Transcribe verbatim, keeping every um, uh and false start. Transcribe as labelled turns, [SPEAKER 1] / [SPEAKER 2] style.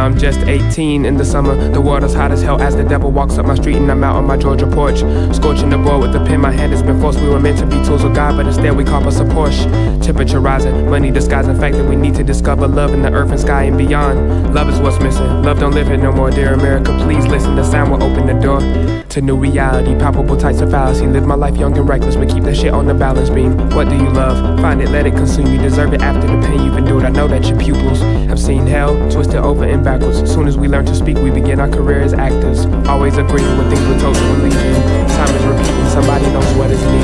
[SPEAKER 1] Now I'm just eighteen in the summer. The water's hot as hell as the devil walks up my street, and I'm out on my Georgia porch, scorching the board with the pen. My hand has been forced. We were meant to be tools of God, but instead we call us a Porsche. Temperature rising, money disguising the fact that we need to discover love in the earth and sky and beyond. Love is what's missing. Love don't live here no more. Dear America, please listen. The sound will open the door to new reality. Palpable types of fallacy. Live my life young and reckless, but keep that shit on the balance beam. What do you love? Find it, let it consume you. Deserve it after the pain you've endured. I know that your pupils have seen hell twisted over and backwards. As soon as we learn to speak, we begin our career as actors, always agreeing with things we're told to believe in. Time is repeating. Somebody knows what is needed.